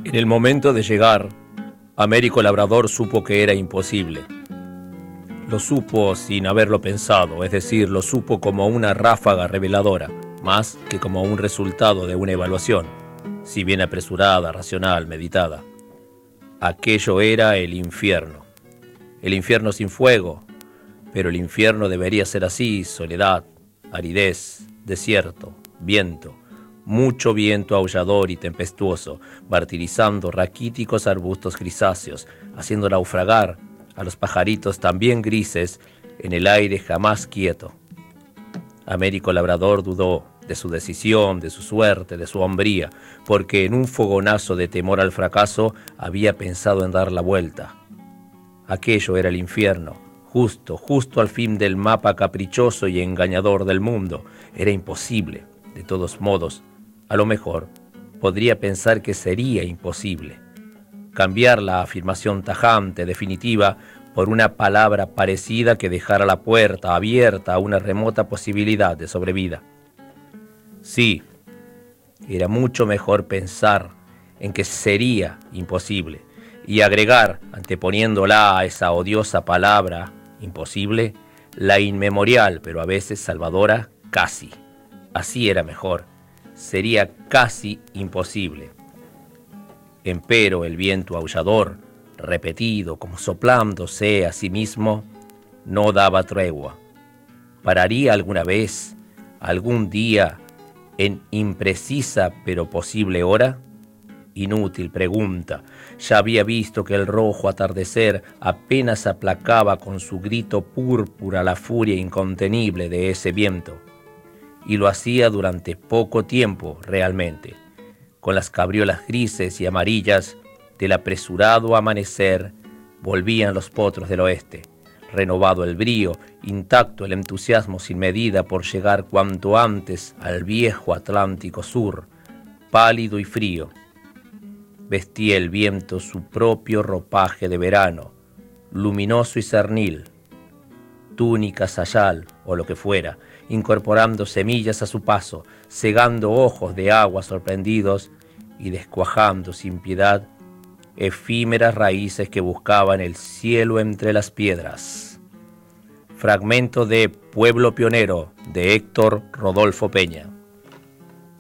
En el momento de llegar, Américo Labrador supo que era imposible. Lo supo sin haberlo pensado, es decir, lo supo como una ráfaga reveladora, más que como un resultado de una evaluación, si bien apresurada, racional, meditada. Aquello era el infierno. El infierno sin fuego, pero el infierno debería ser así: soledad, aridez, desierto, viento, mucho viento aullador y tempestuoso, martirizando raquíticos arbustos grisáceos, haciendo naufragar a los pajaritos también grises en el aire jamás quieto. Américo Labrador dudó de su decisión, de su suerte, de su hombría, porque en un fogonazo de temor al fracaso había pensado en dar la vuelta. Aquello era el infierno, justo al fin del mapa caprichoso y engañador del mundo. Era imposible. De todos modos, a lo mejor podría pensar que sería imposible. Cambiar la afirmación tajante, definitiva, por una palabra parecida que dejara la puerta abierta a una remota posibilidad de sobrevida. Sí, era mucho mejor pensar en que sería imposible y agregar, anteponiéndola a esa odiosa palabra, imposible, la inmemorial, pero a veces salvadora, casi. Así era mejor. Sería casi imposible. Empero el viento aullador, repetido como soplándose a sí mismo, no daba tregua. ¿Pararía alguna vez, algún día, en imprecisa pero posible hora? Inútil pregunta. Ya había visto que el rojo atardecer apenas aplacaba con su grito púrpura la furia incontenible de ese viento. Y lo hacía durante poco tiempo realmente, con las cabriolas grises y amarillas del apresurado amanecer. Volvían los potros del oeste, renovado el brío, intacto el entusiasmo sin medida por llegar cuanto antes al viejo Atlántico Sur, pálido y frío. Vestía el viento su propio ropaje de verano, luminoso y cernil, túnica, sayal o lo que fuera, incorporando semillas a su paso, cegando ojos de agua sorprendidos y descuajando sin piedad efímeras raíces que buscaban el cielo entre las piedras. Fragmento de Pueblo Pionero, de Héctor Rodolfo Peña.